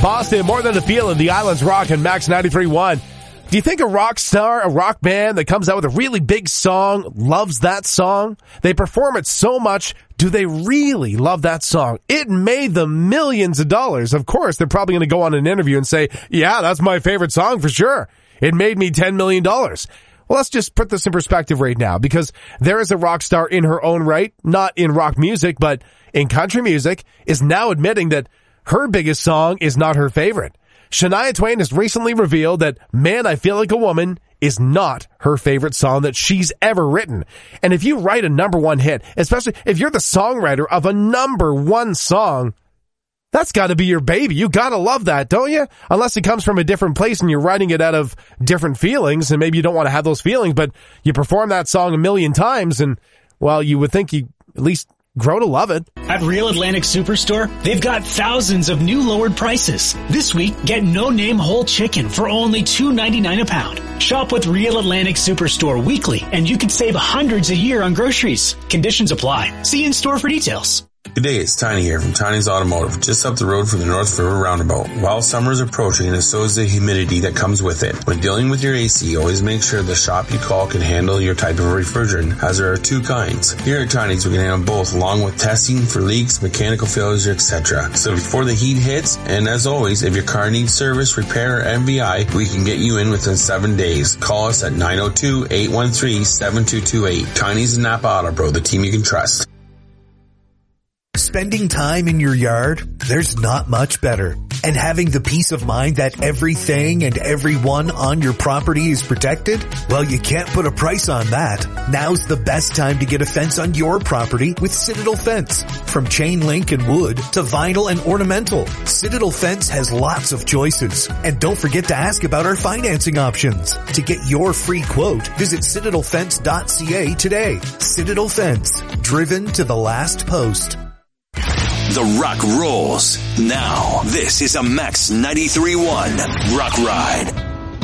Boston, More Than a Feeling, The Islands Rock and Max 93.1. Do you think a rock star, a rock band that comes out with a really big song loves that song? They perform it so much. Do they really love that song? It made them millions of dollars. Of course, they're probably going to go on an interview and say, yeah, that's my favorite song for sure. It made me $10 million. Well, let's just put this in perspective right now, because there is a rock star in her own right, not in rock music, but in country music, is now admitting that her biggest song is not her favorite. Shania Twain has recently revealed that Man, I Feel Like a Woman is not her favorite song that she's ever written. And if you write a number one hit, especially if you're the songwriter of a number one song, that's got to be your baby. You got to love that, don't you? Unless it comes from a different place and you're writing it out of different feelings, and maybe you don't want to have those feelings, but you perform that song a million times, and, well, you would think you at least grow to love it. At Real Atlantic Superstore, they've got thousands of new lowered prices. This week, get no-name whole chicken for only $2.99 a pound. Shop with Real Atlantic Superstore weekly, and you can save hundreds a year on groceries. Conditions apply. See you in store for details. Good day, it's Tiny here from Tiny's Automotive, just up the road from the North River Roundabout. While summer is approaching, and so is the humidity that comes with it. When dealing with your AC, always make sure the shop you call can handle your type of refrigerant, as there are two kinds. Here at Tiny's, we can handle both, along with testing for leaks, mechanical failures, etc. So before the heat hits, and as always, if your car needs service, repair, or MVI, we can get you in within 7 days. Call us at 902-813-7228. Tiny's and Napa Auto Pro, the team you can trust. Spending time in your yard, there's not much better. And having the peace of mind that everything and everyone on your property is protected? Well, you can't put a price on that. Now's the best time to get a fence on your property with Citadel Fence. From chain link and wood to vinyl and ornamental, Citadel Fence has lots of choices. And don't forget to ask about our financing options. To get your free quote, visit citadelfence.ca today. Citadel Fence, driven to the last post. The Rock rolls. Now, this is a Max 93.1 Rock Ride.